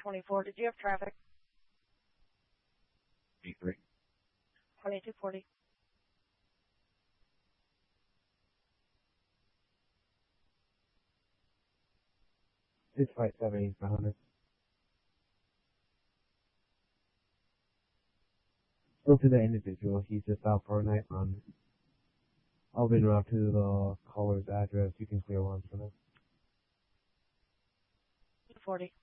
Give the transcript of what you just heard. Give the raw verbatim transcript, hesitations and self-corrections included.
twenty-four. Did you have traffic? B three. twenty-two forty. six five seven East one hundred. Spoke to the individual. He's just out for a night run. I'll be route to the caller's address. You can clear one for them. forty.